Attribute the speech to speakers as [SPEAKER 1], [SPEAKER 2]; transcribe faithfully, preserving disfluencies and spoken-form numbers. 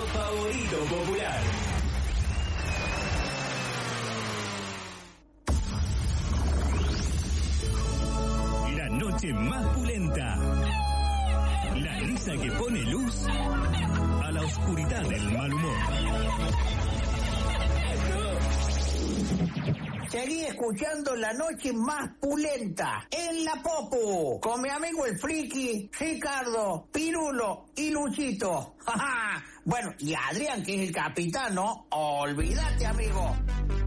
[SPEAKER 1] favorito popular. La noche más pulenta. La risa que pone luz a la oscuridad del mal humor.
[SPEAKER 2] Seguí escuchando La Noche Más Pulenta en La Popu con mi amigo el Friki, Ricardo, Pirulo y Luchito. Bueno, y Adrián, que es el capitán, ¿no? Olvídate, amigo.